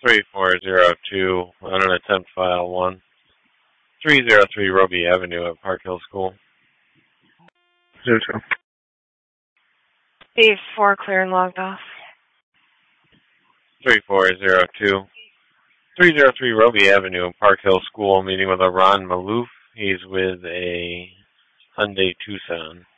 3402 on an attempt file 1. 303 Robey Avenue at Park Hill School. 02. B4 clear and logged off. 3402. 303 Robey Avenue at Park Hill School, meeting with a Ron Malouf. He's with a Hyundai Tucson.